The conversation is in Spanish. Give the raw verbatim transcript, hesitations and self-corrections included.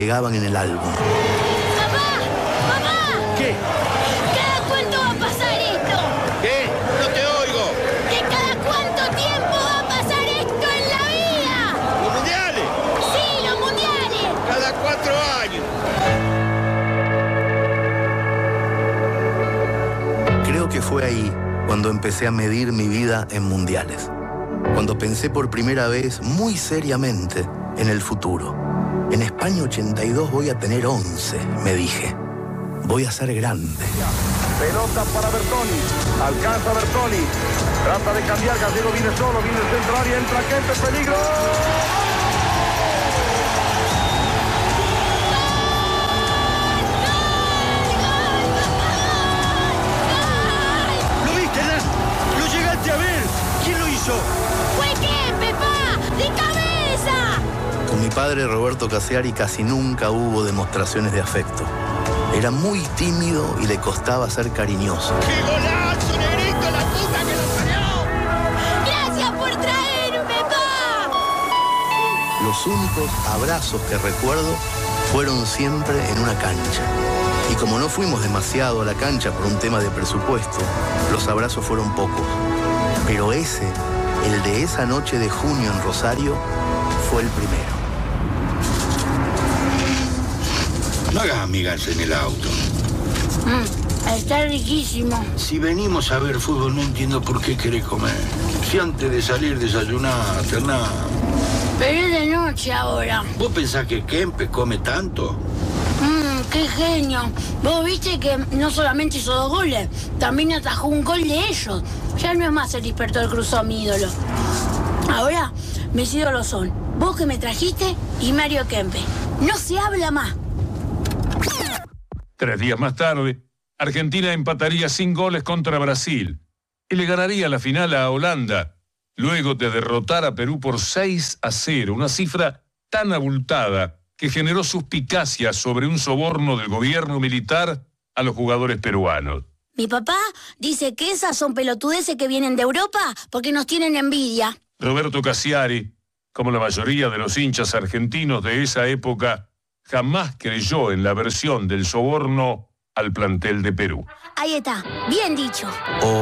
Llegaban en el álbum. ¡Papá! ¡Papá! ¿Qué? ¿Cada cuánto va a pasar esto? ¿Qué? No te oigo. ¿Que cada cuánto tiempo va a pasar esto en la vida? ¿Los mundiales? ¡Sí, los mundiales! Cada cuatro años. Creo que fue ahí cuando empecé a medir mi vida en mundiales. Cuando pensé por primera vez, muy seriamente, en el futuro. En España ochenta y dos voy a tener once, me dije. Voy a ser grande. Pelota para Bertoni. Alcanza Bertoni. Trata de cambiar. Gallego viene solo. Viene el centro área. Entra Kempe. Peligro. ¿Lo viste, Dan? ¿Lo llegaste a ver? ¿Quién lo hizo? ¡Fue Kempe, pa! ¡De cabeza! Con mi padre Roberto Casiari casi nunca hubo demostraciones de afecto. Era muy tímido y le costaba ser cariñoso. ¡Qué golazo, negrito! ¡La puta que lo parió! ¡Gracias por traerme, pa! Los únicos abrazos que recuerdo fueron siempre en una cancha. Y como no fuimos demasiado a la cancha por un tema de presupuesto, los abrazos fueron pocos. Pero ese, el de esa noche de junio en Rosario, fue el primero. No hagas amigas en el auto. Mm, está riquísimo. Si venimos a ver fútbol, no entiendo por qué querés comer. Si antes de salir desayunaste, nada. Pero es de noche ahora. ¿Vos pensás que Kempe come tanto? Mmm, qué genio. Vos viste que no solamente hizo dos goles, también atajó un gol de ellos. Ya no es más el Dispertor Cruzó mi ídolo. Ahora, mis ídolos son vos que me trajiste y Mario Kempe. No se habla más. Tres días más tarde, Argentina empataría sin goles contra Brasil y le ganaría la final a Holanda, luego de derrotar a Perú por seis a cero, una cifra tan abultada que generó suspicacias sobre un soborno del gobierno militar a los jugadores peruanos. Mi papá dice que esas son pelotudeces que vienen de Europa porque nos tienen envidia. Roberto Casiari, como la mayoría de los hinchas argentinos de esa época, jamás creyó en la versión del soborno al plantel de Perú. Ahí está, bien dicho. O